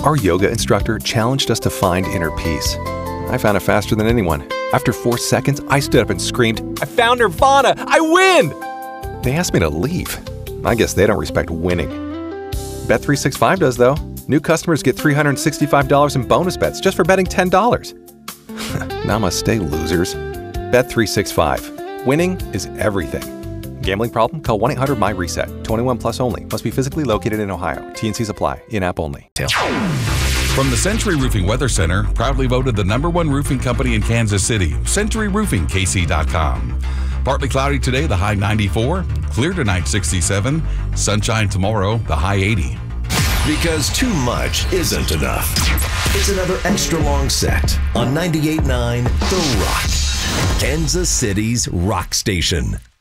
Our yoga instructor challenged us to find inner peace. I found it faster than anyone. After 4 seconds, I stood up and screamed, "I found Nirvana! I win!" They asked me to leave. I guess they don't respect winning. Bet365 does, though. New customers get $365 in bonus bets just for betting $10. Namaste, losers. Bet365. Winning is everything. Gambling problem? Call 1-800-MY-RESET. 21 plus only. Must be physically located in Ohio. T&Cs apply. In-app only. From the Century Roofing Weather Center, proudly voted the #1 roofing company in Kansas City, CenturyRoofingKC.com. Partly cloudy today, the high 94. Clear tonight, 67. Sunshine tomorrow, the high 80. Because too much isn't enough. It's another extra long set on 98.9 The Rock, Kansas City's rock station.